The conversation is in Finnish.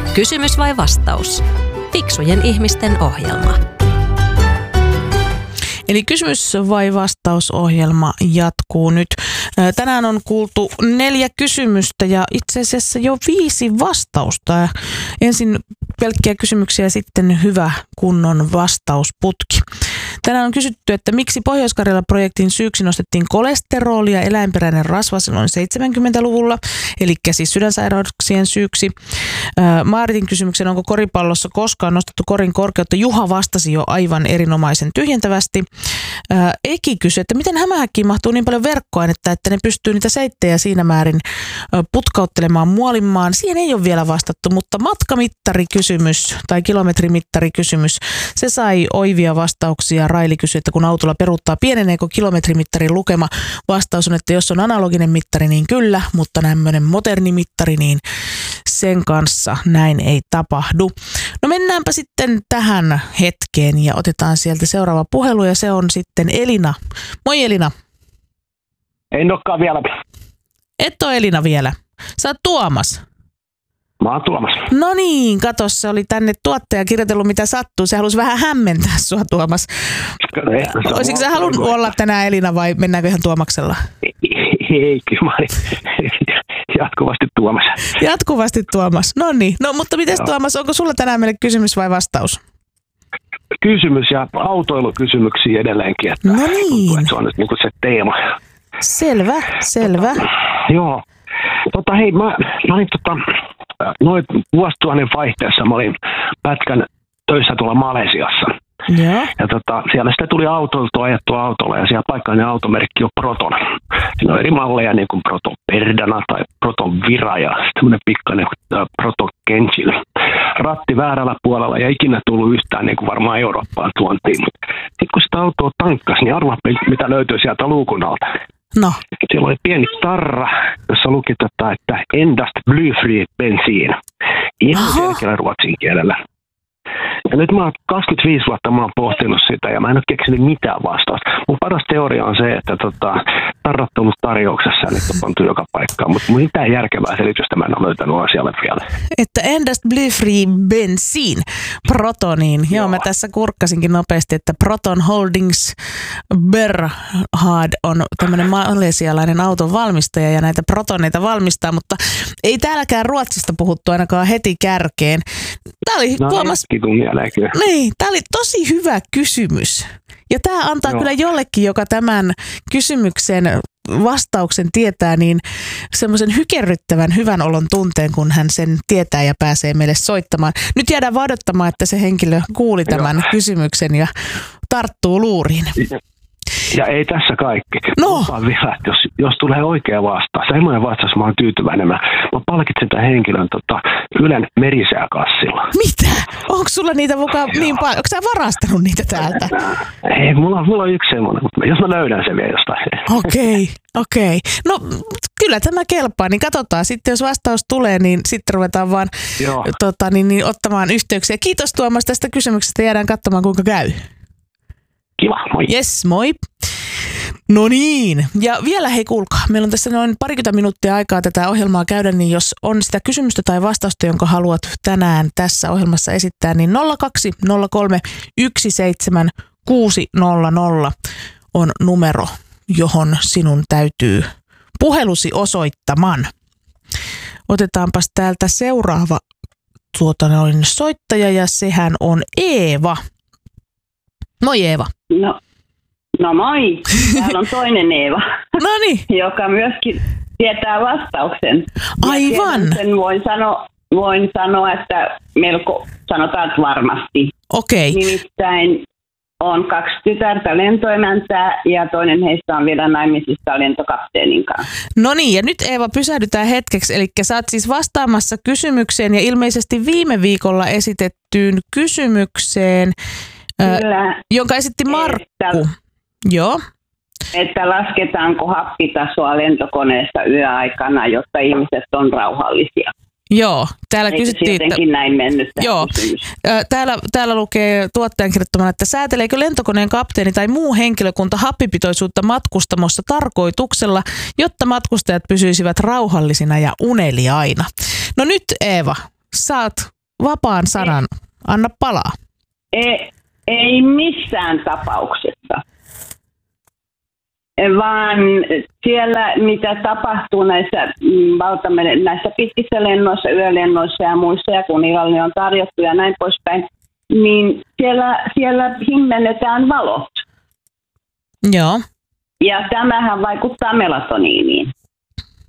Kysymys vai vastaus? Fiksujen ihmisten ohjelma. Eli kysymys vai vastausohjelma jatkuu nyt. Tänään on kuultu 4 kysymystä ja itse asiassa jo 5 vastausta. Ensin pelkkiä kysymyksiä ja sitten hyvä kunnon vastausputki. Tänään on kysytty, että miksi Pohjois-Karjala-projektin syyksi nostettiin kolesteroli ja eläinperäinen rasva silloin 70-luvulla, eli siis sydänsairauksien syyksi. Maaritin kysymyksen, onko koripallossa koskaan nostettu korin korkeutta? Juha vastasi jo aivan erinomaisen tyhjentävästi. Eki kysyi, että miten hämähäkkiin mahtuu niin paljon verkkoainetta, että ne pystyy niitä seittejä siinä määrin putkauttelemaan muolimmaan. Siihen ei ole vielä vastattu, mutta matkamittarikysymys tai kilometrimittarikysymys, se sai oivia vastauksia. Raili kysyi, että kun autolla peruuttaa, pieneneekö kilometrimittarin lukema? Vastaus on, että jos on analoginen mittari, niin kyllä, mutta tämmöinen moderni mittari, niin sen kanssa näin ei tapahdu. No mennäänpä sitten tähän hetkeen ja otetaan sieltä seuraava puhelu ja se on sitten Elina. Moi Elina. En olekaan vielä. Et ole Elina vielä. Sä oot Tuomas. Mä oon Tuomas. No niin, kato, se oli tänne tuottaja kirjoitellut mitä sattuu. Se halusi vähän hämmentää sua, Tuomas. Olisitko sä halunnut olla tänään Elina vai mennäänkö ihan Tuomaksella? Ei, kyllä mä olin jatkuvasti Tuomas. Jatkuvasti Tuomas. No niin. No mutta mites Tuomas, onko sulla tänään meille kysymys vai vastaus? Kysymys ja autoilukysymyksiä edelleenkin. Että no niin. Tuntuu, että se on nyt niin kuin se teema. Selvä. Joo. Hei, mä olin noin vuosituhannen vaihteessa mä olin pätkän töissä tuolla Malesiassa. Joo. Ja siellä sitten tuli autoiltua ajettua autolla ja siellä paikallinen automerkki on Proton. Siinä on eri malleja niin kuin Proton Perdana tai Proton Vira ja tämmöinen pikkainen Proton Kenchil. Ratti väärällä puolella ja ikinä tullut yhtään niin kuin varmaan Eurooppaan tuontiin. Sitten kun sitä autoa tankkasi, niin arvaa mitä löytyy sieltä luukun alta. No. Siellä oli pieni tarra, jossa luki, että endast blyfri bensiin. Ihan selkeällä ruotsin kielellä. Ja nyt mä oon 25 vuotta mä oon pohtinut sitä ja mä en ole keksinyt mitään vastausta. Mun paras teoria on se, että tarrat on ollut tarjouksessa ja nyt on pantu joka paikkaan. Mutta mitään järkevää selitystä mä en ole löytänyt asialle vielä. Että endast blyfri bensiin Protoniin. Joo, mä tässä kurkkasinkin nopeasti, että Proton Holdings Berhad on tämmöinen malesialainen auton valmistaja ja näitä Protoneita valmistaa, mutta ei täälläkään Ruotsista puhuttu ainakaan heti kärkeen. Tää oli Tuomas. Niin, tämä oli tosi hyvä kysymys. Ja tämä antaa kyllä jollekin, joka tämän kysymyksen vastauksen tietää, niin semmoisen hykerryttävän hyvän olon tunteen, kun hän sen tietää ja pääsee meille soittamaan. Nyt jäädään odottamaan, että se henkilö kuuli tämän kysymyksen ja tarttuu luuriin. Ja ei tässä kaikki. No. Vielä, että jos tulee oikea vastaus, semmoinen vastaus, mä oon tyytyväinen. Mä palkitsen tämän henkilön Ylen merisääkassilla. Mitä? Onko sulla niitä mukaan niin paljon? Onko sä varastanut niitä täältä? Ei, mulla on yksi semmoinen, mutta jos mä löydän sen vielä jostain. Okei. No kyllä tämä kelpaa, niin katsotaan. Sitten jos vastaus tulee, niin sitten ruvetaan vaan ottamaan yhteyksiä. Kiitos Tuomas tästä kysymyksestä. Jäädään katsomaan kuinka käy. Kiva, moi. Yes, moi. No niin, ja vielä hei kuulkaa, meillä on tässä noin 20 minuuttia aikaa tätä ohjelmaa käydä, niin jos on sitä kysymystä tai vastausta, jonka haluat tänään tässä ohjelmassa esittää, niin 0203 17600 on numero, johon sinun täytyy puhelusi osoittamaan. Otetaanpas täältä seuraava soittaja ja sehän on Eeva. Moi Eeva. No moi. Täällä on toinen Eeva, joka myöskin tietää vastauksen. Aivan. Sen voin sanoa, että melko sanotaan että varmasti. Okei. Nimittäin on 2 tytärtä lentoemäntää ja toinen heistä on vielä naimisissa lentokapteenin kanssa. No niin, ja nyt Eeva pysähdytään hetkeksi. Eli sä oot siis vastaamassa kysymykseen ja ilmeisesti viime viikolla esitettyyn kysymykseen, jonka esitti Markku. Joo. Että lasketaanko happitasoa lentokoneessa yöaikana, jotta ihmiset on rauhallisia. Joo, täällä kysyttiin, että näin mennyt joo, täällä lukee tuottajan kirjoittamana, että sääteleekö lentokoneen kapteeni tai muu henkilökunta happipitoisuutta matkustamossa tarkoituksella, jotta matkustajat pysyisivät rauhallisina ja uneliaina. No nyt Eeva, saat vapaan sanan. Anna palaa. Ei missään tapauksessa. Vaan siellä, mitä tapahtuu näissä näissä pitkissä lennoissa, yölennoissa ja muissa, ja kun illallinen on tarjottu ja näin poispäin, niin siellä himmennetään valot. Joo. Ja tämähän vaikuttaa melatoniiniin.